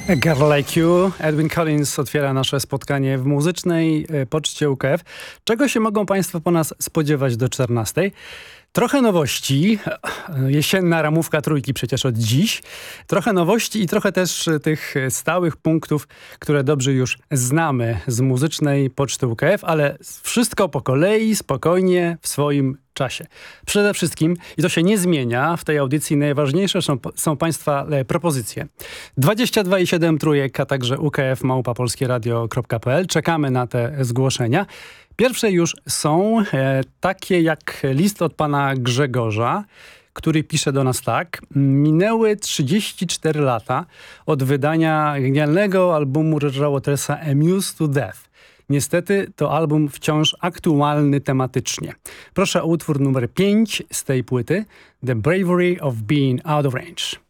A Girl Like You. Edwin Collins otwiera nasze spotkanie w muzycznej poczcie UKF. Czego się mogą Państwo po nas spodziewać do 14? Trochę nowości, jesienna ramówka trójki przecież od dziś. Trochę nowości i trochę też tych stałych punktów, które dobrze już znamy z muzycznej poczty UKF, ale wszystko po kolei, spokojnie, w swoim czasie. Przede wszystkim, i to się nie zmienia, w tej audycji najważniejsze są Państwa propozycje. 22,7 trójek, a także ukf@polskieradio.pl. Czekamy na te zgłoszenia. Pierwsze już są takie jak list od pana Grzegorza, który pisze do nas tak. Minęły 34 lata od wydania genialnego albumu Rogera Watersa Amused to Death. Niestety to album wciąż aktualny tematycznie. Proszę o utwór numer 5 z tej płyty, The Bravery of Being Out of Range.